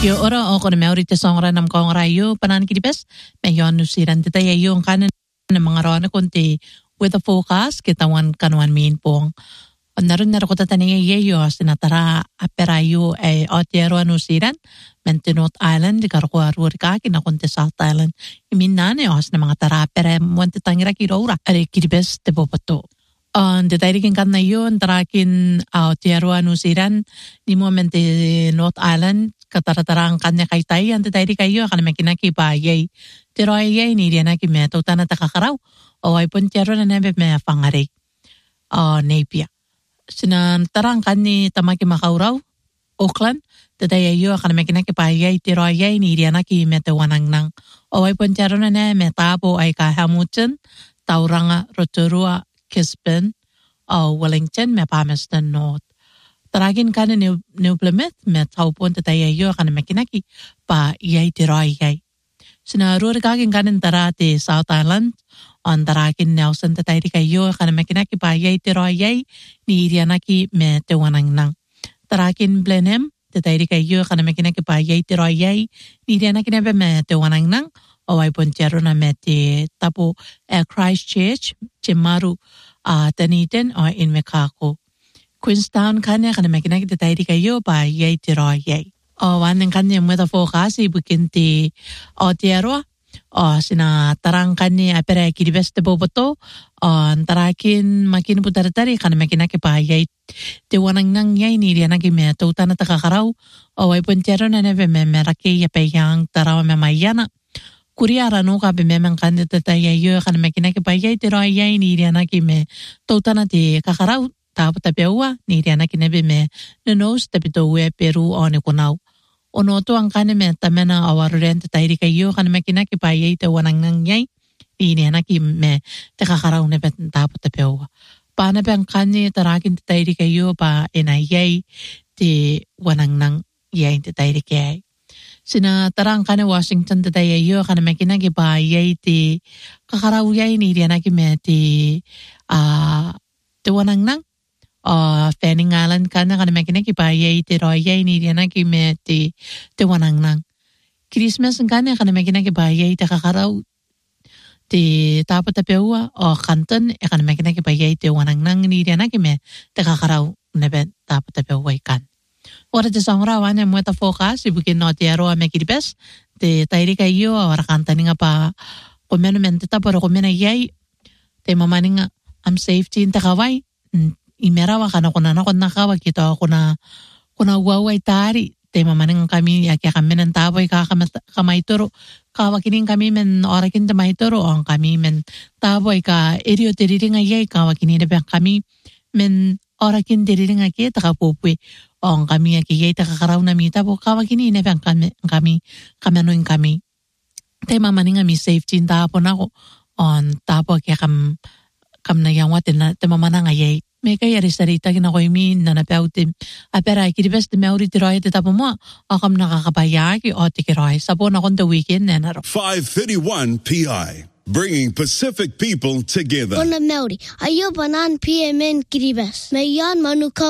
Yo ora o kono meuri te songra nam kongra yo panan kiribes me yon nusiran te tayo yung kanan ng mga rana kunti weather forecast kitawan kanuan min pong naroon na ko tataniya yo sinatara aperayo ay otero nusiran mente North Island di karko arurika kinakunti South Island iminane os na mga tara apera monte tangira kirora are kiribes te bopato Detayrikin kan na yun, tarakin Otero Nusiran, di mo mente North Island, kataratarang kanya kay tayo, ang detayri kayo, akan naman kinakibayay. Pero ayay, ni diyan na kimeto, tanat kakaraw, o ay puntero na nebe may pangari, Napia. Sinantarang kanya tamaki makauraw, Oakland, detayayo, akan naman kinakibayay, pero ayay, ni diyan na kimeto wanang nang, o ay puntero na nebe, tabo ay kahamutin, tauranga, rotorua, Gisborne, Wellington, med Palmerston North. Taragin ka na New Plymouth, med taupon tayo ka na makinaki, pa iyay tiroy iyay. Sinarur kagin ka na tarati South Island, on taragin Nelson tayo kayo ka na makinaki, pa iyay tiroy iyay, ni irianaki me tewanang nang. Taragin Blenheim, tayo kayo ka na makinaki, pa iyay tiroy iyay, ni irianaki na me tewanang nang, o ay puntero na meti tapo Christchurch, Chimaru, Dunedin o in Mekako. Queenstown kanya kana makinakita tayo kayo pa yay tiro yay. O wanang kanya weather forecast ibukinti Otero o sinatarang kanya apera kiribes te boboto o tarakin makin putar-tari kana makinaki pa yay te wanang nang yay ni riana kime tutan na takakaraw o ay puntero na neve meraki yapayang taraw mamayana. Kuriara no ka be memang kandida tayo yo kan makinaki pa yay tiro ayay ni riana kime totana ti kakaraw tapo tapewa ni riana kine be me nos tapito we Peru one kunaw ono to ang kanime tamena awarrent tayo kayo kan makinaki pa yay te wanang nang yay ni riana kime te kakaraw ne bet tapo tapewa paana be ang kani tarakin tayo kayo pa inayay ti wanang nang yay te tayo kay Sinatarang ka na Washington tayo ka na may kinagibayay ti kakarawiyay ni riana kime ti wanang nang Fanning Island ka na may kinagibayay ti royay ni riana kime ti wanang nang Christmas ka na may kinagibayay ti kakaraw ti tapo tapewa o Canton ka na may kinagibayay ti wanang nang ni riana kime ti kakaraw nebe tapo tapewa kan Ora te sangrawan e mueta focus ibukin no tiaro a mekiribes te tairi kayo ora kantani nga pa kumeno mente ta pero kumena yay te mamani nga am safety in takaway imerawa kana kuna na kuna kawa kita kuna waway tari te mamani nga kami yakya kami ng taboy kamay turo kawa kining kami men ora kinta may turo ang kami men taboy ka erio teriri nga yay kawa kinina ba kami men ora kin teriri nga kita kapupwe ang kami akiyay takakaraw na mita po kawag kinina ang kami anoin kami. Tay mamaning kami safety tapo na ko on tapo kaya kam na yang watin na mamana ngayay. May kaya risarita kinakoy min na napautim. Apera kiribes de meuri tiroy te tapo mo akam nakakabayaki o tikiroy. Sapo na konta weekend na naro. 5:31 PI. Bringing Pacific people together. Ona Maori, ayo banan PMN kiribes. Mayan manuka